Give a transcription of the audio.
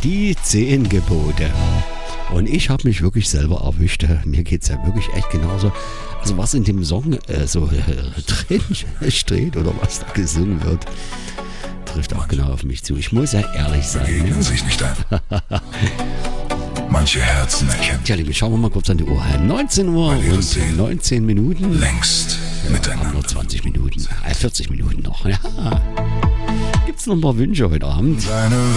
Die 10 Gebote. Und ich habe mich wirklich selber erwischt. Mir geht es ja wirklich echt genauso. Also was in dem Song drin steht oder was da gesungen wird, trifft auch genau auf mich zu. Ich muss ja ehrlich sein. Begegnen sich nicht ein. Manche Herzen erkennen. Tja, Liebe, schauen wir mal kurz an die Uhr. 19 Uhr und 19 Minuten. Längst miteinander. Nur 20 Minuten. 40 Minuten noch. Ja. Gibt's noch ein paar Wünsche heute Abend? Deine